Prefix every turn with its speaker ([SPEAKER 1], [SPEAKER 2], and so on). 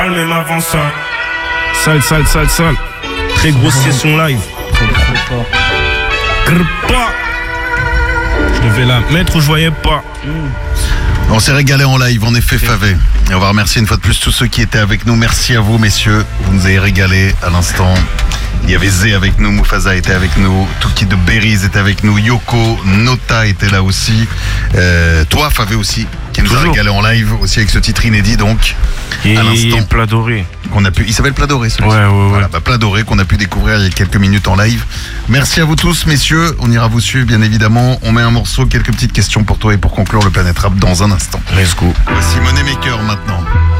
[SPEAKER 1] Même avant ça. Sale. Très grosse session live.
[SPEAKER 2] Trop fort.
[SPEAKER 1] Pas. Je devais la mettre où je voyais pas.
[SPEAKER 3] On s'est régalé en live, en effet, Favé. Et on va remercier une fois de plus tous ceux qui étaient avec nous. Merci à vous, messieurs. Vous nous avez régalé à l'instant. Il y avait Zé avec nous, Mufasa était avec nous, Tuki de Berries était avec nous, Yoko, Nota était là aussi. Toi, Favé aussi, qui nous a régalé en live aussi avec ce titre inédit, donc.
[SPEAKER 1] Et
[SPEAKER 3] à l'instant.
[SPEAKER 1] Plat Doré.
[SPEAKER 3] Il s'appelle Plat Doré, celui-ci.
[SPEAKER 1] Ouais.
[SPEAKER 3] Voilà, Plat Doré qu'on a pu découvrir il y a quelques minutes en live. Merci à vous tous, messieurs. On ira vous suivre, bien évidemment. On met un morceau, quelques petites questions pour toi et pour conclure le Planète Rap dans un instant.
[SPEAKER 1] Let's go.
[SPEAKER 3] Voici Money Maker maintenant.